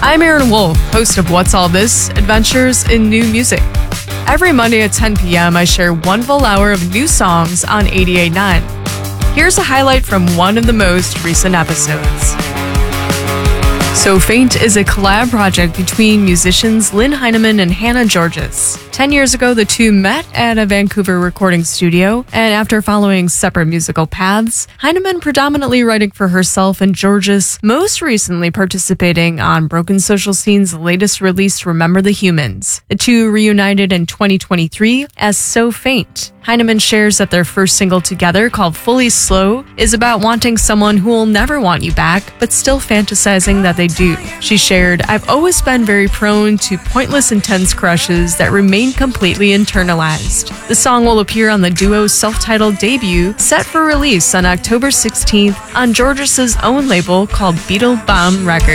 I'm Aaron Wolf, host of What's All This? Adventures in New Music. Every Monday at 10 p.m., I share one full hour of new songs on 88.9. Here's a highlight from one of the most recent episodes. So Faint is a collab project between musicians Lynn Heineman and Hannah Georges. 10 years ago, the two met at a Vancouver recording studio, and after following separate musical paths, Heineman predominantly writing for herself and Georges most recently participating on Broken Social Scene's latest release, Remember the Humans. The two reunited in 2023 as So Faint. Heineman shares that their first single together, called Fully Slow, is about wanting someone who will never want you back, but still fantasizing that they do. She shared, "I've always been very prone to pointless, intense crushes that remain completely internalized." The song will appear on the duo's self-titled debut, set for release on October 16th on Georges' own label called Beetle Bomb Records.